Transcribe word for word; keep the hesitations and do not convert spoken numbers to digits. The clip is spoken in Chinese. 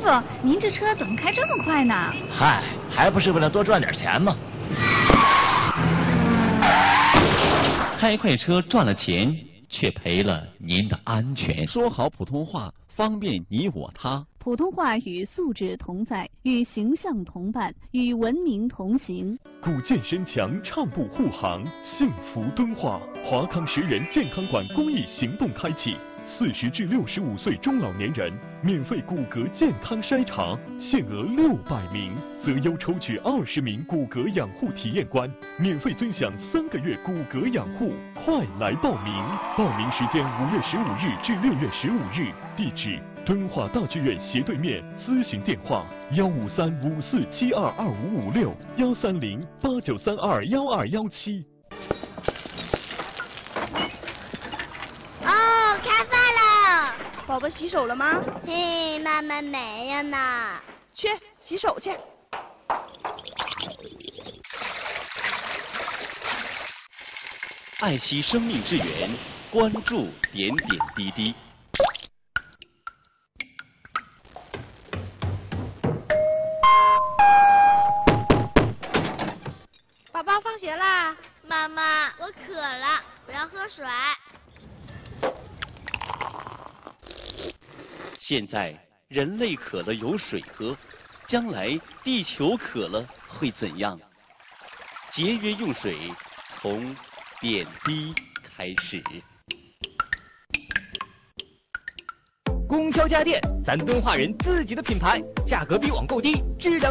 傅，您这车怎么开这么快呢？ 嗨，还不是为了多赚点钱吗？ 开快车赚了钱，却赔了您的安全。 说好普通话，方便你我他。 普通话与素质同在，与形象同伴，与文明同行。 古建深强，畅步护航，幸福敦化。华康十人健康馆公益行动开启。四十至六十五岁中老年人免费骨骼健康筛查，限额六百名，择优抽取二十名骨骼养护体验官，免费尊享三个月骨骼养护。快来报名！报名时间五月十五日至六月十五日，地址敦化大剧院斜对面，咨询电话幺五三五四七二二五五六幺三零八九三二幺二幺七。 哦，开饭了。 宝宝洗手了吗？ 嘿，妈妈没有呢。 去洗手去。 爱惜生命之源，关注点点滴滴。 宝宝放学啦。 妈妈，我渴了，我要喝水。 现在人类渴了有水喝，将来地球渴了会怎样？节约用水，从点滴开始。 供销家电，咱敦化人自己的品牌，价格比网购低，质量。